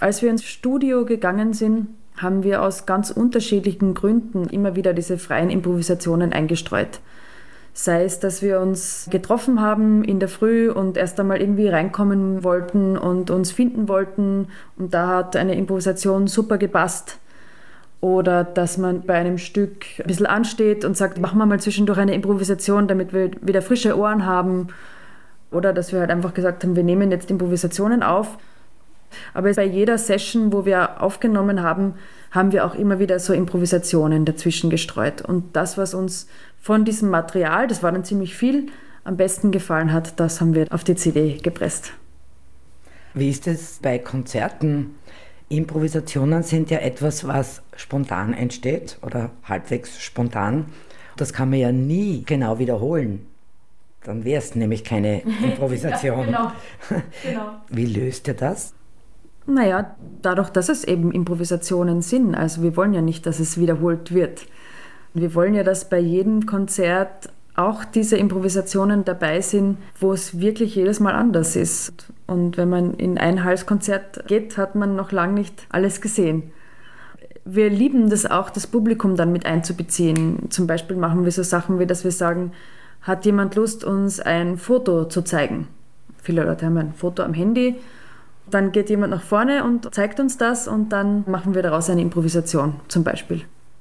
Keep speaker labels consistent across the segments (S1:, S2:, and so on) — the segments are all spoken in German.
S1: Als wir ins Studio gegangen sind, haben wir aus ganz unterschiedlichen Gründen immer wieder diese freien Improvisationen eingestreut. Sei es, dass wir uns getroffen haben in der Früh und erst einmal irgendwie reinkommen wollten und uns finden wollten und da hat eine Improvisation super gepasst. Oder dass man bei einem Stück ein bisschen ansteht und sagt, machen wir mal zwischendurch eine Improvisation, damit wir wieder frische Ohren haben. Oder dass wir halt einfach gesagt haben, wir nehmen jetzt Improvisationen auf. Aber bei jeder Session, wo wir aufgenommen haben, haben wir auch immer wieder so Improvisationen dazwischen gestreut. Und das, was uns von diesem Material, das war dann ziemlich viel, am besten gefallen hat, das haben wir auf die CD gepresst.
S2: Wie ist es bei Konzerten? Improvisationen sind ja etwas, was spontan entsteht oder halbwegs spontan. Das kann man ja nie genau wiederholen. Dann wäre es nämlich keine Improvisation.
S1: Ja, genau.
S2: Wie löst ihr das?
S1: Naja, dadurch, dass es eben Improvisationen sind. Also wir wollen ja nicht, dass es wiederholt wird. Wir wollen ja, dass bei jedem Konzert auch diese Improvisationen dabei sind, wo es wirklich jedes Mal anders ist. Und wenn man in ein Halskonzert geht, hat man noch lange nicht alles gesehen. Wir lieben das auch, das Publikum dann mit einzubeziehen. Zum Beispiel machen wir so Sachen wie, dass wir sagen, hat jemand Lust, uns ein Foto zu zeigen? Viele Leute haben ein Foto am Handy. Dann geht jemand nach vorne und zeigt uns das und dann machen wir daraus eine Improvisation zum Beispiel.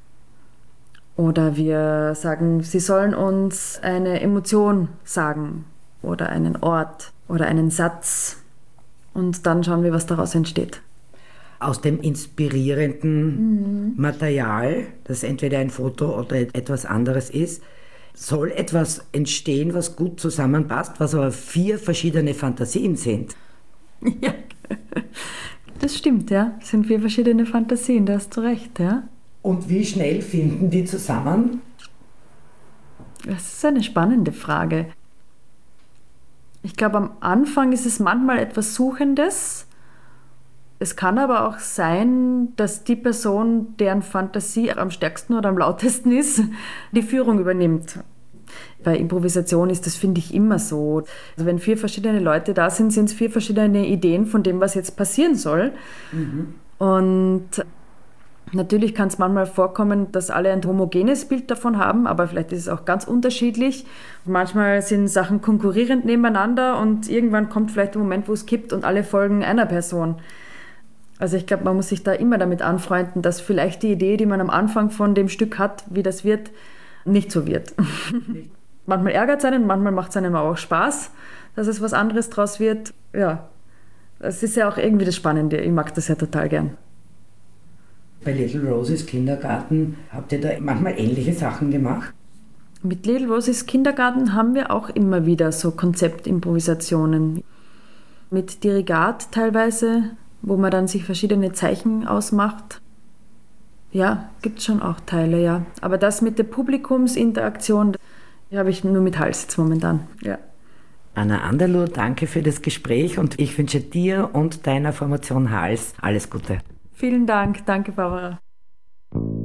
S1: Oder wir sagen, sie sollen uns eine Emotion sagen oder einen Ort oder einen Satz und dann schauen wir, was daraus entsteht.
S2: Aus dem inspirierenden Material, das entweder ein Foto oder etwas anderes ist, soll etwas entstehen, was gut zusammenpasst, was aber 4 verschiedene Fantasien sind.
S1: Ja, das stimmt, ja. Es sind 4 verschiedene Fantasien, da hast du recht, ja.
S2: Und wie schnell finden die zusammen?
S1: Das ist eine spannende Frage. Ich glaube, am Anfang ist es manchmal etwas Suchendes. Es kann aber auch sein, dass die Person, deren Fantasie am stärksten oder am lautesten ist, die Führung übernimmt. Bei Improvisation ist das, finde ich, immer so. Also wenn 4 verschiedene Leute da sind, sind es 4 verschiedene Ideen von dem, was jetzt passieren soll. Und natürlich kann es manchmal vorkommen, dass alle ein homogenes Bild davon haben, aber vielleicht ist es auch ganz unterschiedlich. Manchmal sind Sachen konkurrierend nebeneinander und irgendwann kommt vielleicht der Moment, wo es kippt und alle folgen einer Person. Also ich glaube, man muss sich da immer damit anfreunden, dass vielleicht die Idee, die man am Anfang von dem Stück hat, wie das wird, nicht so wird. Manchmal ärgert es einen, manchmal macht es einem auch Spaß, dass es was anderes draus wird. Ja, das ist ja auch irgendwie das Spannende. Ich mag das ja total gern.
S2: Bei Little Roses Kindergarten habt ihr da manchmal ähnliche Sachen gemacht?
S1: Mit Little Roses Kindergarten haben wir auch immer wieder so Konzeptimprovisationen. Mit Dirigat teilweise, wo man dann sich verschiedene Zeichen ausmacht. Ja, gibt es schon auch Teile, ja. Aber das mit der Publikumsinteraktion, habe ich nur mit Hals jetzt momentan, ja.
S2: Anna Anderluh, danke für das Gespräch und ich wünsche dir und deiner Formation Hals alles Gute.
S1: Vielen Dank, danke Barbara.